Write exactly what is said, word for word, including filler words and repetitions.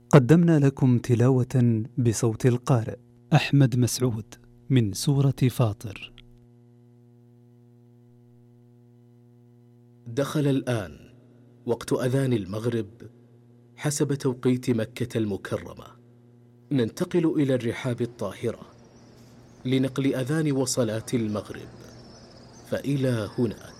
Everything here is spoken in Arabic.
قدمنا لكم تلاوة بصوت القارئ أحمد مسعود من سورة فاطر. دخل الآن وقت أذان المغرب حسب توقيت مكة المكرمة. ننتقل إلى الرحاب الطاهرة لنقل أذان وصلاة المغرب، فإلى هنا